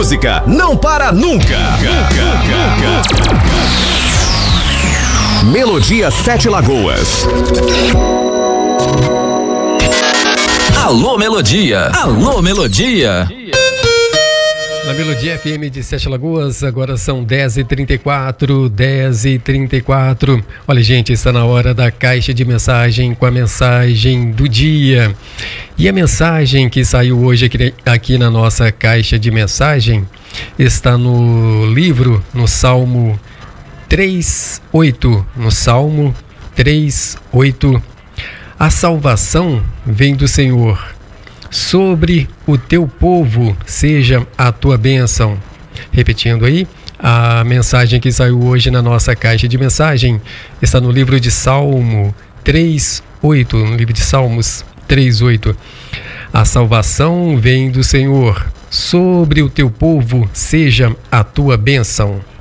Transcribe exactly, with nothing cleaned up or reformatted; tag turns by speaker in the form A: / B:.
A: música não para nunca. Melodia Sete Lagoas.
B: Alô Melodia, alô Melodia.
C: Na Melodia F M de Sete Lagoas, agora são dez e trinta e quatro, dez e trinta e quatro. Olha, gente, está na hora da caixa de mensagem com a mensagem do dia. E a mensagem que saiu hoje aqui, aqui na nossa caixa de mensagem está no livro, no Salmo três, oito. No Salmo três, oito. A salvação vem do Senhor. Sobre o teu povo seja a tua bênção. Repetindo aí, a mensagem que saiu hoje na nossa caixa de mensagem está no livro de Salmo três, oito, no livro de Salmos três, oito. A salvação vem do Senhor. Sobre o teu povo seja a tua bênção.